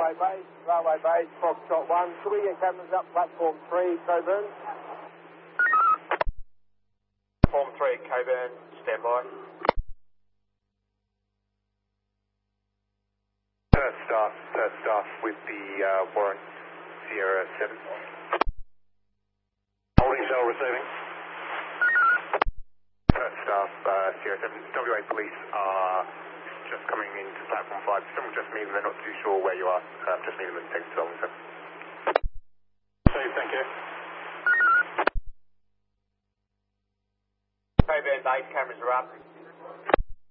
Railway Base, Foxtrot 1. Could we get cameras up platform 3, Coburn? Platform 3, Coburn, stand by. First staff with the warrant, Sierra 7. Holding cell receiving. First staff, Sierra 7. WA police are just coming into platform 5. Someone just meet them, they're not too sure where you are. Just meet them and take the sir. Thank you. Coburn base cameras are up.